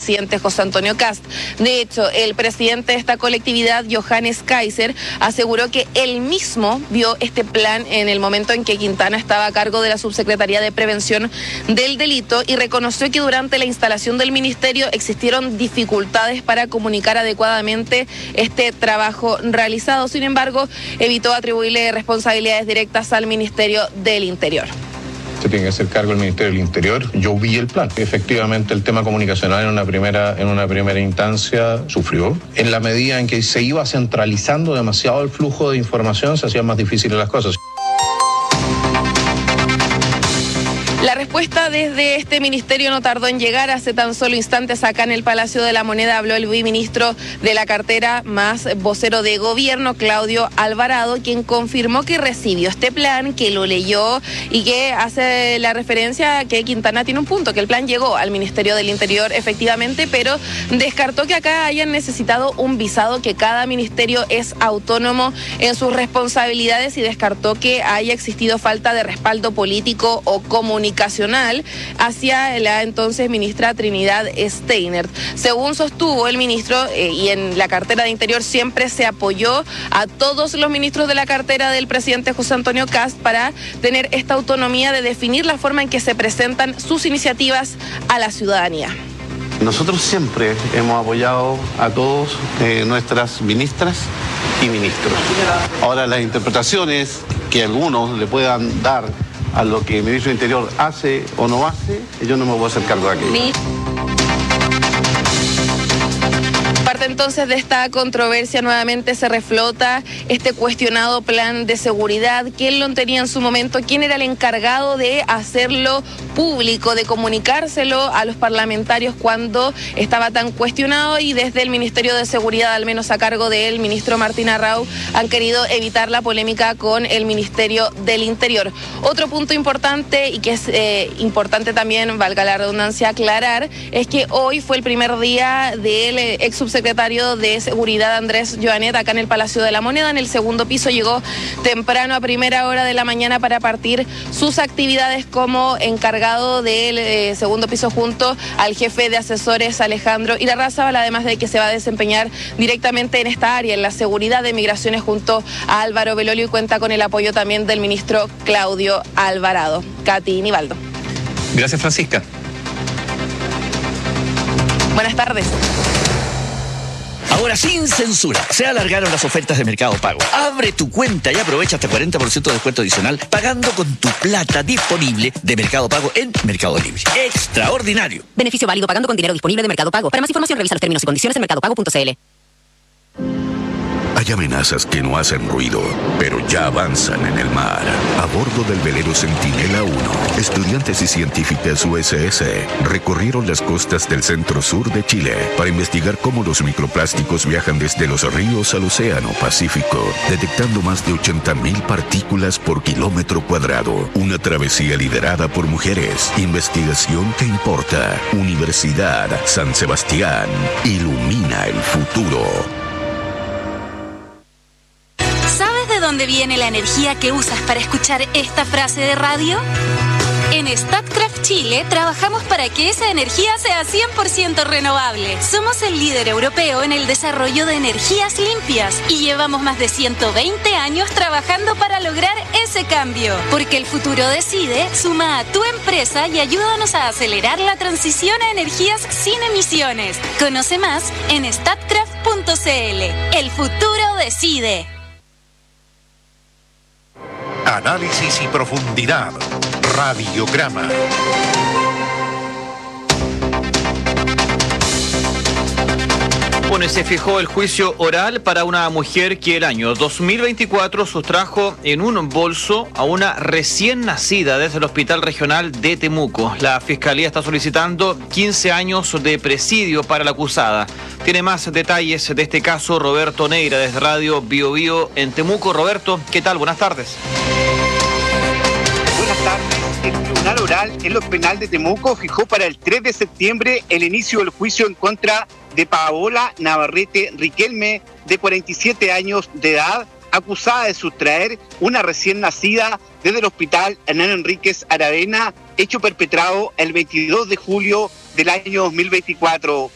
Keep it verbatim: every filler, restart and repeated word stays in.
presidente José Antonio Kast. De hecho, el presidente de esta colectividad, Johannes Kaiser, aseguró que él mismo vio este plan en el momento en que Quintana estaba a cargo de la Subsecretaría de Prevención del Delito y reconoció que durante la instalación del ministerio existieron dificultades para comunicar adecuadamente este trabajo realizado. Sin embargo, evitó atribuirle responsabilidades directas al Ministerio del Interior. Se tiene que hacer cargo el Ministerio del Interior. Yo vi el plan. Efectivamente, el tema comunicacional en una primera, en una primera instancia sufrió. En la medida en que se iba centralizando demasiado el flujo de información, se hacían más difíciles las cosas. La respuesta desde este ministerio no tardó en llegar. Hace tan solo instantes acá en el Palacio de la Moneda habló el viceministro de la cartera más vocero de gobierno, Claudio Alvarado, quien confirmó que recibió este plan, que lo leyó y que hace la referencia a que Quintana tiene un punto, que el plan llegó al Ministerio del Interior efectivamente, pero descartó que acá hayan necesitado un visado, que cada ministerio es autónomo en sus responsabilidades y descartó que haya existido falta de respaldo político o comunicacional hacia la entonces ministra Trinidad Steiner. Según sostuvo el ministro, eh, y en la cartera de Interior siempre se apoyó a todos los ministros de la cartera del presidente José Antonio Kast para tener esta autonomía de definir la forma en que se presentan sus iniciativas a la ciudadanía. Nosotros siempre hemos apoyado a todos eh, nuestras ministras y ministros. Ahora, las interpretaciones que algunos le puedan dar a lo que el ministro del Interior hace o no hace, yo no me voy a hacer cargo de aquello. Parte entonces de esta controversia, nuevamente se reflota este cuestionado plan de seguridad. ¿Quién lo tenía en su momento? ¿Quién era el encargado de hacerlo público, de comunicárselo a los parlamentarios cuando estaba tan cuestionado? Y desde el Ministerio de Seguridad, al menos a cargo del ministro Martín Arrau, han querido evitar la polémica con el Ministerio del Interior. Otro punto importante, y que es eh, importante también, valga la redundancia, aclarar, es que hoy fue el primer día del eh, ex subsecretario de Seguridad Andrés Joanet acá en el Palacio de la Moneda. En el segundo piso llegó temprano a primera hora de la mañana para partir sus actividades como encargado del eh, segundo piso junto al jefe de asesores Alejandro Irarrázaval, además de que se va a desempeñar directamente en esta área, en la seguridad de migraciones junto a Álvaro Belolio, y cuenta con el apoyo también del ministro Claudio Alvarado. Katy Nivaldo. Gracias, Francisca. Buenas tardes. Ahora sin censura, se alargaron las ofertas de Mercado Pago. Abre tu cuenta y aprovecha hasta cuarenta por ciento de descuento adicional pagando con tu plata disponible de Mercado Pago en Mercado Libre. ¡Extraordinario! Beneficio válido pagando con dinero disponible de Mercado Pago. Para más información revisa los términos y condiciones en mercado pago punto c l. Hay amenazas que no hacen ruido, pero ya avanzan en el mar. A bordo del velero Centinela uno, estudiantes y científicas U S S recorrieron las costas del centro-sur de Chile para investigar cómo los microplásticos viajan desde los ríos al océano Pacífico, detectando más de ochenta mil partículas por kilómetro cuadrado. Una travesía liderada por mujeres. Investigación que importa. Universidad San Sebastián. Ilumina el futuro. ¿De dónde viene la energía que usas para escuchar esta frase de radio? En Statkraft Chile trabajamos para que esa energía sea cien por ciento renovable. Somos el líder europeo en el desarrollo de energías limpias y llevamos más de ciento veinte años trabajando para lograr ese cambio. Porque el futuro decide, suma a tu empresa y ayúdanos a acelerar la transición a energías sin emisiones. Conoce más en statkraft punto c l. El futuro decide. Análisis y profundidad. Radiograma. Bueno, se fijó el juicio oral para una mujer que el año dos mil veinticuatro sustrajo en un bolso a una recién nacida desde el Hospital Regional de Temuco. La Fiscalía está solicitando quince años de presidio para la acusada. Tiene más detalles de este caso Roberto Neira desde Radio Bio Bio en Temuco. Roberto, ¿qué tal? Buenas tardes. Buenas tardes. El Tribunal Oral en lo Penal de Temuco fijó para el tres de septiembre el inicio del juicio en contra de Paola Navarrete Riquelme, de cuarenta y siete años de edad, acusada de sustraer una recién nacida desde el Hospital Hernán Enríquez Aravena, hecho perpetrado el veintidós de julio del año dos mil veinticuatro.